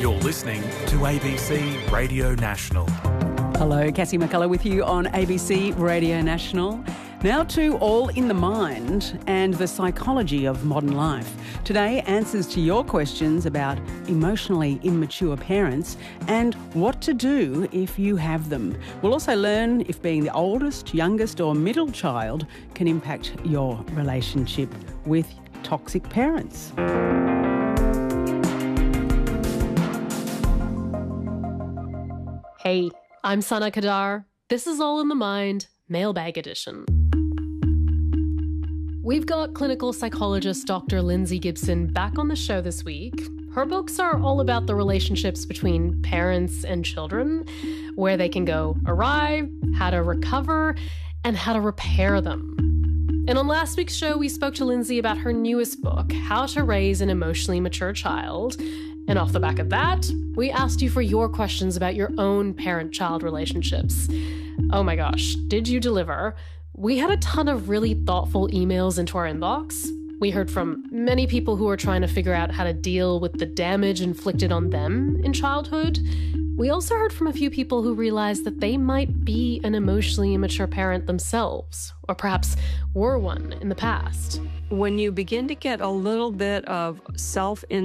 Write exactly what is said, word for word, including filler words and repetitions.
You're listening to A B C Radio National. Hello, Cassie McCullough with you on A B C Radio National. Now to All in the Mind and the psychology of modern life. Today, answers to your questions about emotionally immature parents and what to do if you have them. We'll also learn if being the oldest, youngest or middle child can impact your relationship with toxic parents. Hey, I'm Sana Kadar. This is All in the Mind, Mailbag Edition. We've got clinical psychologist Doctor Lindsay Gibson back on the show this week. Her books are all about the relationships between parents and children, where they can go awry, how to recover, and how to repair them. And on last week's show, we spoke to Lindsay about her newest book, How to Raise an Emotionally Mature Child. And off the back of that, we asked you for your questions about your own parent-child relationships. Oh my gosh, did you deliver? We had a ton of really thoughtful emails into our inbox. We heard from many people who are trying to figure out how to deal with the damage inflicted on them in childhood. We also heard from a few people who realized that they might be an emotionally immature parent themselves, or perhaps were one in the past. When you begin to get a little bit of self